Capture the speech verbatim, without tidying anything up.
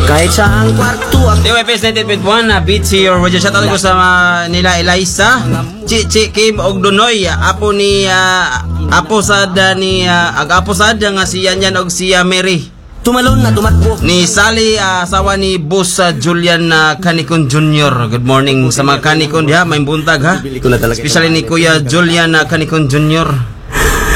Kahit sa ang kwarto ang T Y P S ninety-eight point one, uh, Beats here. Roger, shout out ko sa uh, nila Eliza, Chi Chi Kim og Donoy, apo ni uh, apo sad ni uh, ag apo sad nga siya niyan og siya Mary. tumalon na tumakbo. Ni Sally, uh, asawa ni Boss uh, Julian uh, Canicon Junior Good morning sa mga Canicon diha, may buntag ha. Especially ni Kuya Julian uh, Canicon Junior